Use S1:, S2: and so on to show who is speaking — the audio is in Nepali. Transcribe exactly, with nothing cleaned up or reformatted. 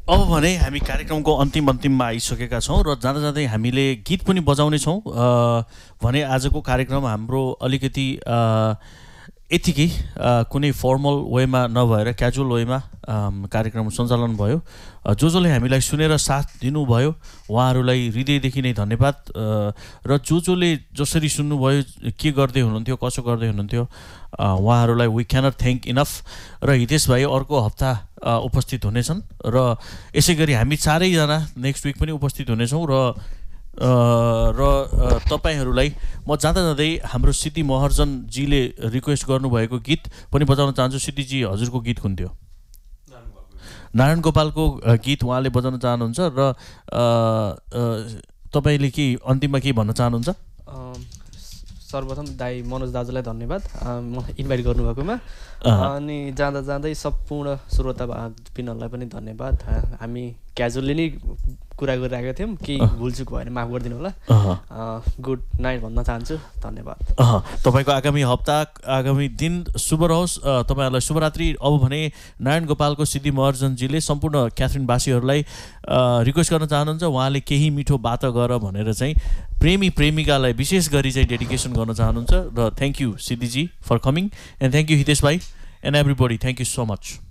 S1: अब भने हामी कार्यक्रमको अन्तिम अन्तिममा आइसकेका छौँ र जाँदा जाँदै हामीले गीत पनि बजाउने छौँ भने आजको कार्यक्रम हाम्रो अलिकति यतिकै कुनै फर्मल वेमा नभएर क्याजुअल वेमा कार्यक्रम सञ्चालन भयो। जो जसले हामीलाई सुनेर साथ दिनुभयो उहाँहरूलाई हृदयदेखि नै धन्यवाद र जो जसले जसरी सुन्नुभयो के गर्दै हुनुहुन्थ्यो कसो गर्दै हुनुहुन्थ्यो उहाँहरूलाई वी क्यानट थ्याङ्क इनफ। र हितेश भाइ अर्को हप्ता उपस्थित हुनेछन् र यसै गरी हामी चारैजना नेक्स्ट विक पनि उपस्थित हुनेछौँ र र तपाईहरूलाई म जाँदा जाँदै हाम्रो सिद्धि महर्जनजीले रिक्वेस्ट गर्नुभएको गीत पनि बजाउन चाहन्छु। सिद्धिजी हजुरको गीत कुन थियो? नारायण गोपालको गीत उहाँले बजाउन चाहनुहुन्छ र तपाईँले के अन्तिममा के भन्न चाहनुहुन्छ?
S2: सर्वप्रथम दाई मनोज दाजुलाई धन्यवाद इन्भाइट गर्नुभएकोमा। अनि जाँदा जाँदै सम्पूर्ण श्रोता पिनहरूलाई पनि धन्यवाद। हामी क्याजुअली नै कुरा गरिरहेका थियौँ, केही भुलचुक भएर माफ गरिदिनु होला। गुड नाइट भन्न चाहन्छु, धन्यवाद।
S1: तपाईँको आगामी हप्ता आगामी दिन शुभ रहोस्, तपाईँहरूलाई शुभरात्रि। अब भने नारायण गोपालको सिद्धि महर्जनजीले सम्पूर्ण क्याथरिनवासीहरूलाई रिक्वेस्ट गर्न चाहनुहुन्छ, उहाँले केही मिठो बात गर भनेर चाहिँ प्रेमी प्रेमिकालाई विशेष गरी चाहिँ डेडिकेसन गर्न चाहनुहुन्छ। र thank you सिद्धिजी for coming and thank you Hitesh भाइ and everybody, thank you so much.